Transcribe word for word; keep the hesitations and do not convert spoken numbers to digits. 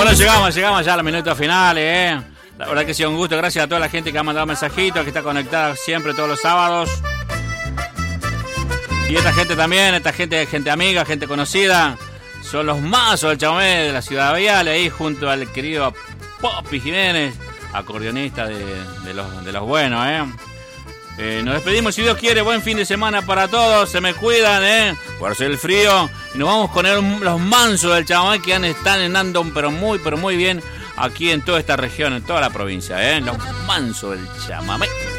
Bueno, llegamos, llegamos ya a los minutos finales, ¿eh? La verdad que ha sido un gusto. Gracias a toda la gente que ha mandado mensajitos, que está conectada siempre todos los sábados. Y esta gente también, esta gente, gente amiga, gente conocida, son los mazos del chamamé de la Ciudad de Viale, ahí junto al querido Popi Jiménez, acordeonista de, de, los, de los buenos, ¿eh? Eh, nos despedimos, si Dios quiere. Buen fin de semana para todos. Se me cuidan, ¿eh? Por hacer el frío. Y nos vamos con el, los mansos del chamamé que están andando pero muy, pero muy bien aquí en toda esta región, en toda la provincia, ¿eh? Los mansos del chamamé.